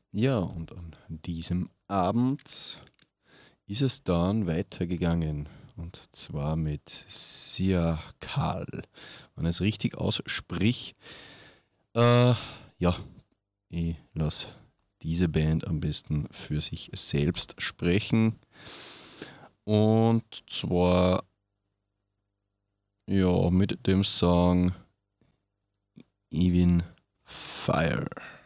Ja, und an diesem Abend ist es dann weitergegangen. Und zwar mit Sia Karl. Wenn ich es richtig aussprich, äh, ja, ich lasse diese Band am besten für sich selbst sprechen. Und zwar, ja, mit dem Song Even Fire.